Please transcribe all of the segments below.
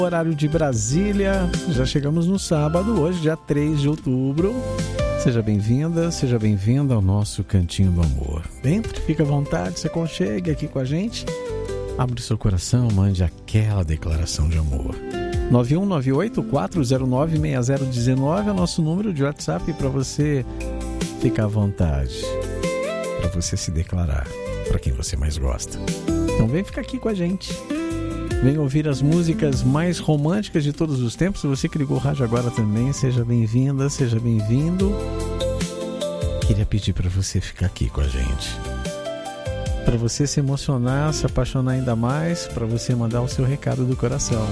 Horário de Brasília, já chegamos no sábado, hoje, dia 3 de outubro. Seja bem-vinda, seja bem-vindo ao nosso Cantinho do Amor. Entre, fica à vontade, se aconchegue aqui com a gente. Abre seu coração, mande aquela declaração de amor. 9198-409-6019 é o nosso número de WhatsApp para você ficar à vontade, para você se declarar para quem você mais gosta. Então vem ficar aqui com a gente. Vem ouvir as músicas mais românticas de todos os tempos. Você que ligou o rádio agora também, seja bem-vinda, seja bem-vindo. Queria pedir para você ficar aqui com a gente, para você se emocionar, se apaixonar ainda mais, para você mandar o seu recado do coração.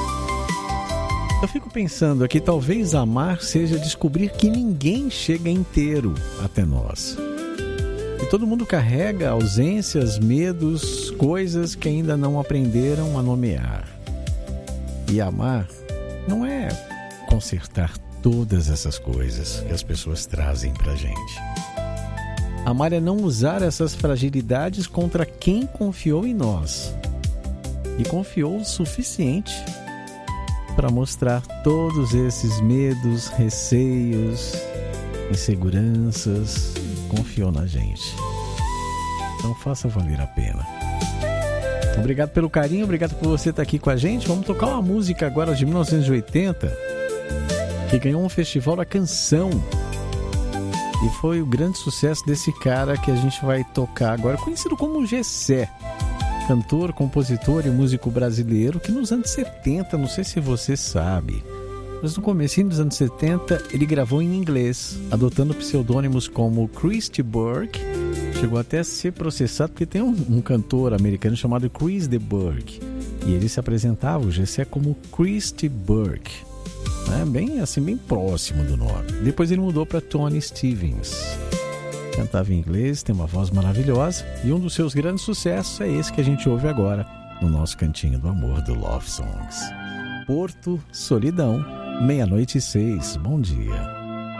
Eu fico pensando aqui, talvez amar seja descobrir que ninguém chega inteiro até nós. E todo mundo carrega ausências, medos, coisas que ainda não aprenderam a nomear. E amar não é consertar todas essas coisas que as pessoas trazem pra gente. Amar é não usar essas fragilidades contra quem confiou em nós. E confiou o suficiente para mostrar todos esses medos, receios, inseguranças. Confiou na gente. Então faça valer a pena. Obrigado pelo carinho, obrigado por você estar aqui com a gente. Vamos tocar uma música agora de 1980 que ganhou um festival da canção e foi o grande sucesso desse cara que a gente vai tocar agora, conhecido como Gessé, cantor, compositor e músico brasileiro que nos anos 70, não sei se você sabe, mas no comecinho dos anos 70 ele gravou em inglês, adotando pseudônimos como Christy Burke. Chegou até a ser processado porque tem um cantor americano chamado Chris de Burgh e ele se apresentava, o Gessé, como Christy Burke, né? Bem assim, bem próximo do nome. Depois ele mudou para Tony Stevens. Cantava em inglês, tem uma voz maravilhosa e um dos seus grandes sucessos é esse que a gente ouve agora no nosso Cantinho do Amor do Love Songs. Porto Solidão, 00:06. Bom dia.